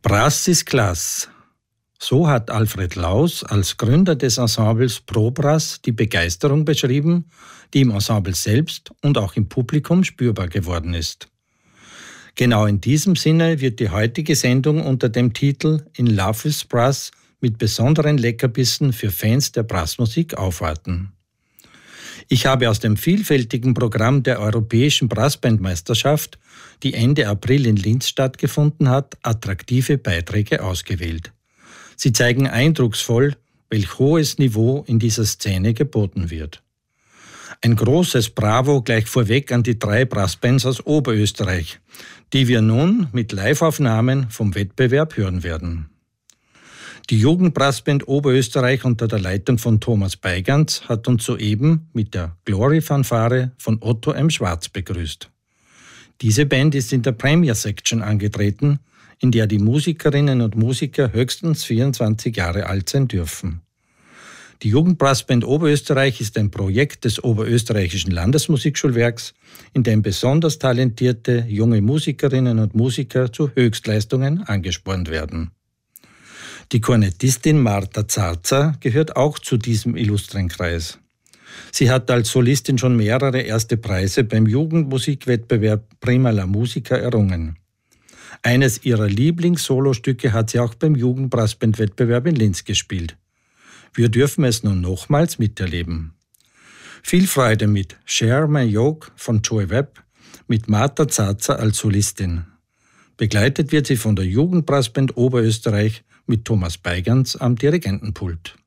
Brass ist Klasse. So hat Alfred Laus als Gründer des Ensembles Pro Brass die Begeisterung beschrieben, die im Ensemble selbst und auch im Publikum spürbar geworden ist. Genau in diesem Sinne wird die heutige Sendung unter dem Titel In Love with Brass mit besonderen Leckerbissen für Fans der Brassmusik aufwarten. Ich habe aus dem vielfältigen Programm der Europäischen Brassbandmeisterschaft, die Ende April in Linz stattgefunden hat, attraktive Beiträge ausgewählt. Sie zeigen eindrucksvoll, welch hohes Niveau in dieser Szene geboten wird. Ein großes Bravo gleich vorweg an die 3 Brassbands aus Oberösterreich, die wir nun mit Liveaufnahmen vom Wettbewerb hören werden. Die Jugendbrassband Oberösterreich unter der Leitung von Thomas Beigans hat uns soeben mit der Glory-Fanfare von Otto M. Schwarz begrüßt. Diese Band ist in der Premier Section angetreten, in der die Musikerinnen und Musiker höchstens 24 Jahre alt sein dürfen. Die Jugendbrassband Oberösterreich ist ein Projekt des Oberösterreichischen Landesmusikschulwerks, in dem besonders talentierte junge Musikerinnen und Musiker zu Höchstleistungen angespornt werden. Die Kornettistin Marta Zarza gehört auch zu diesem illustren Kreis. Sie hat als Solistin schon mehrere erste Preise beim Jugendmusikwettbewerb Prima la Musica errungen. Eines ihrer Lieblings-Solostücke hat sie auch beim Jugendbrassbandwettbewerb in Linz gespielt. Wir dürfen es nun nochmals miterleben. Viel Freude mit Share My Yoke von Joey Webb mit Marta Zarza als Solistin. Begleitet wird sie von der Jugendbrassband Oberösterreich mit Thomas Beigans am Dirigentenpult.